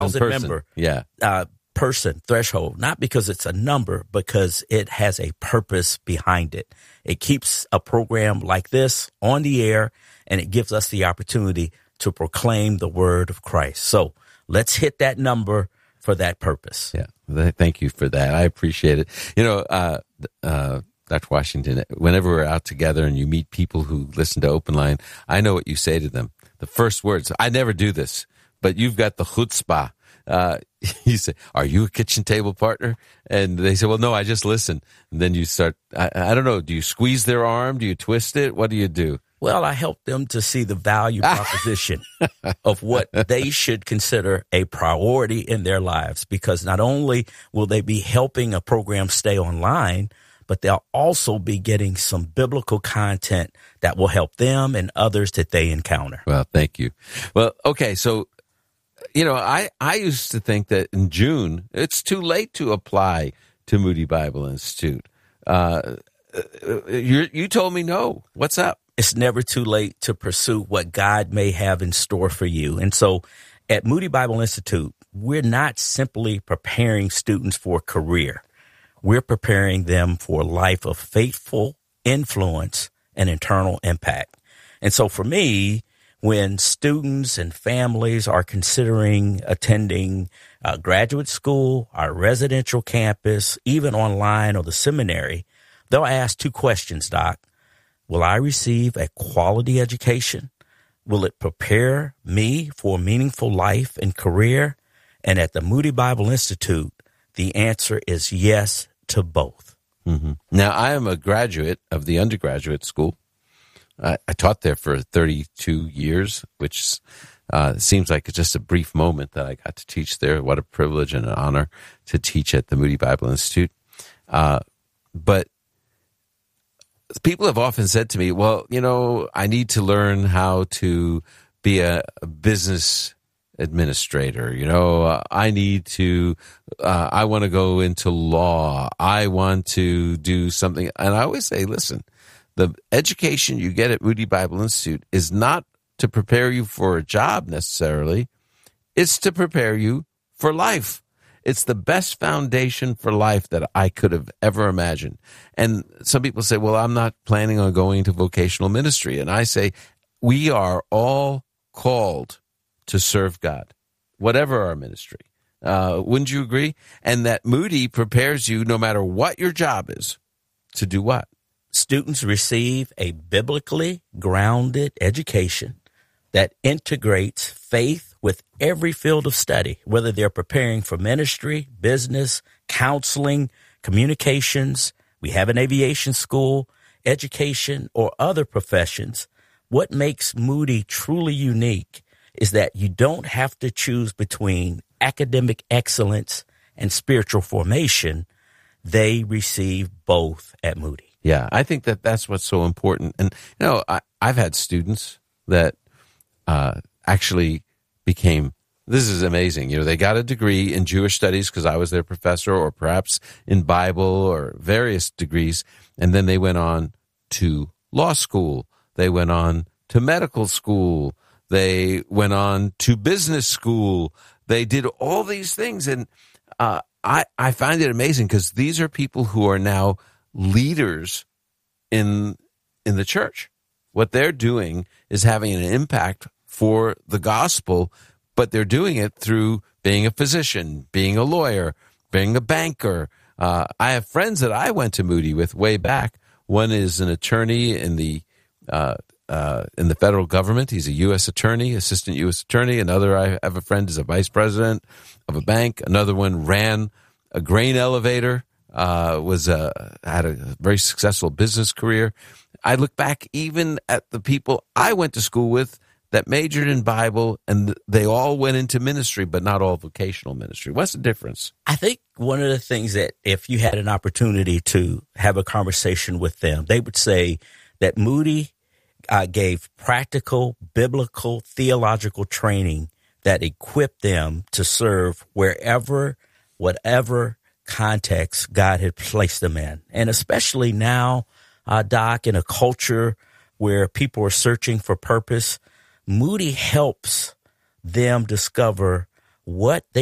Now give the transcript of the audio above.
1,000 member person threshold, not because it's a number, because it has a purpose behind it. It keeps a program like this on the air, and it gives us the opportunity to proclaim the word of Christ. So let's hit that number for that purpose. Yeah, thank you for that. I appreciate it. You know, Dr. Washington, whenever we're out together and you meet people who listen to Open Line, I know what you say to them. The first words, I never do this, but you've got the chutzpah. You say, are you a kitchen table partner? And they say, well, no, I just listen. And then you start, I don't know, do you squeeze their arm? Do you twist it? What do you do? Well, I help them to see the value proposition of what they should consider a priority in their lives, because not only will they be helping a program stay online, but they'll also be getting some biblical content that will help them and others that they encounter. Well, thank you. Well, okay, so, you know, I used to think that in June, it's too late to apply to Moody Bible Institute. You told me no. What's up? It's never too late to pursue what God may have in store for you. And so at Moody Bible Institute, we're not simply preparing students for a career. We're preparing them for a life of faithful influence and eternal impact. And so for me, when students and families are considering attending graduate school, our residential campus, even online or the seminary, they'll ask two questions, Doc. Will I receive a quality education? Will it prepare me for a meaningful life and career? And at the Moody Bible Institute, the answer is yes to both. Mm-hmm. Now, I am a graduate of the undergraduate school. I taught there for 32 years, which seems like just a brief moment that I got to teach there. What a privilege and an honor to teach at the Moody Bible Institute. But people have often said to me, well, you know, I need to learn how to be a business administrator. You know, I need to, I want to go into law. I want to do something. And I always say, listen, the education you get at Moody Bible Institute is not to prepare you for a job necessarily. It's to prepare you for life. It's the best foundation for life that I could have ever imagined. And some people say, well, I'm not planning on going into vocational ministry. And I say, we are all called to serve God, whatever our ministry. Wouldn't you agree? And that Moody prepares you, no matter what your job is, to do what? Students receive a biblically grounded education that integrates faith with every field of study, whether they're preparing for ministry, business, counseling, communications. We have an aviation school, education, or other professions. What makes Moody truly unique is that you don't have to choose between academic excellence and spiritual formation. They receive both at Moody. Yeah, I think that that's what's so important. And, you know, I've had students that actually became, this is amazing. You know, they got a degree in Jewish studies because I was their professor, or perhaps in Bible or various degrees. And then they went on to law school. They went on to medical school. They went on to business school. They did all these things. And I find it amazing because these are people who are now leaders in the church. What they're doing is having an impact for the gospel, but they're doing it through being a physician, being a lawyer, being a banker. I have friends that I went to Moody with way back. One is an attorney in the federal government. He's a U.S. attorney, assistant U.S. attorney. Another, I have a friend, is a vice president of a bank. Another one ran a grain elevator. Had a very successful business career. I look back even at the people I went to school with that majored in Bible, and they all went into ministry, but not all vocational ministry. What's the difference? I think one of the things that if you had an opportunity to have a conversation with them, they would say that Moody gave practical, biblical, theological training that equipped them to serve wherever, whatever context God had placed them in. And especially now, Doc, in a culture where people are searching for purpose, Moody helps them discover what they